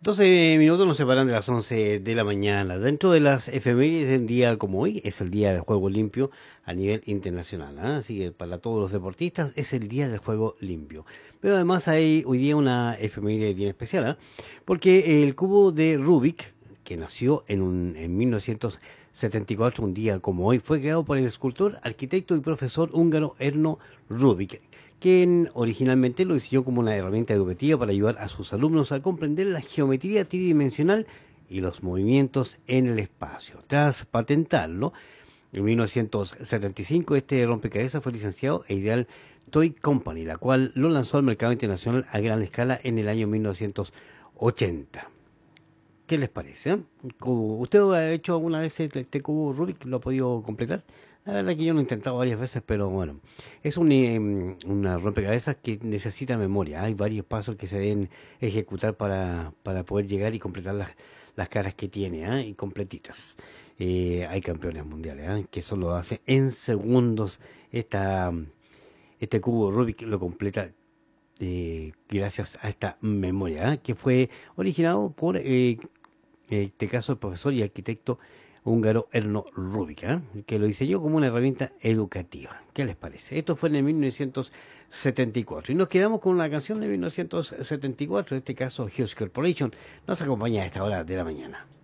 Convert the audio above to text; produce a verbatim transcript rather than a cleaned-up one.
doce minutos nos separan de las once de la mañana. Dentro de las efemérides de un día como hoy, es el día del juego limpio a nivel internacional, ¿ah? Así que para todos los deportistas es el día del juego limpio. Pero además hay hoy día una efeméride bien especial, ¿ah? Porque el cubo de Rubik, que nació en, un, en mil novecientos setenta y cuatro, un día como hoy, fue creado por el escultor, arquitecto y profesor húngaro Erno Rubik, quien originalmente lo diseñó como una herramienta educativa para ayudar a sus alumnos a comprender la geometría tridimensional y los movimientos en el espacio. Tras patentarlo, en mil novecientos setenta y cinco este rompecabezas fue licenciado a Ideal Toy Company, la cual lo lanzó al mercado internacional a gran escala en el año mil novecientos ochenta. ¿Qué les parece? eh? Cubo- ¿Usted ha hecho alguna vez este, este cubo Rubik? ¿Lo ha podido completar? La verdad que yo lo he intentado varias veces, pero bueno, es un, em, una rompecabezas que necesita memoria. Hay varios pasos que se deben ejecutar para, para poder llegar y completar las, las caras que tiene, ¿ah? Y completitas. Eh, hay campeones mundiales, ¿ah? Que eso lo hace en segundos. Esta, este cubo Rubik lo completa eh, gracias a esta memoria, ¿ah? Que fue originado por eh, en este caso el profesor y arquitecto húngaro Erno Rubik, ¿eh? Que lo diseñó como una herramienta educativa. ¿Qué les parece? Esto fue en mil novecientos setenta y cuatro. Y nos quedamos con una canción de mil novecientos setenta y cuatro, en este caso Hughes Corporation. Nos acompaña a esta hora de la mañana.